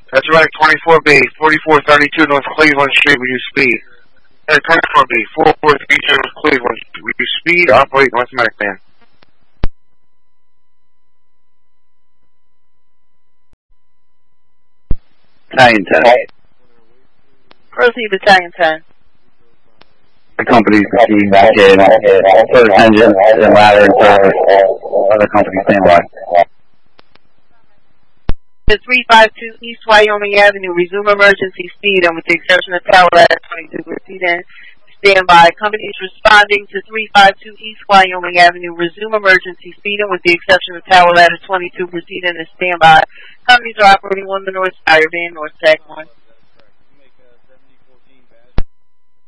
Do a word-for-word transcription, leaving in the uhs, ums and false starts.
That's right, twenty-four B, forty-four thirty-two North Cleveland Street, we use speed. Hey, twenty-four B, forty-four thirty-two North Cleveland Street, we use speed, operate North American. Italian ten. Proceed, Italian ten. The company's proceeding back in, first engine and ladder until other company standby. The three five two East Wyoming Avenue, resume emergency speed, and with the exception of tower ladder twenty-two, proceed in standby. Company is responding to three five two East Wyoming Avenue, resume emergency speed, and with the exception of tower ladder twenty-two, proceed in standby. Companies are operating on the north side, North Tech one.